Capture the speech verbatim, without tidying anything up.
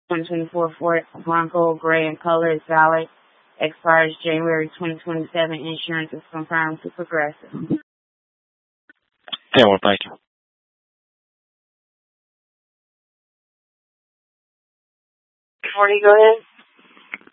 twenty twenty-four Ford Bronco gray in color is valid. Expires January twenty twenty-seven. Insurance is confirmed to Progressive. Yeah, well, thank you. Morning, go ahead.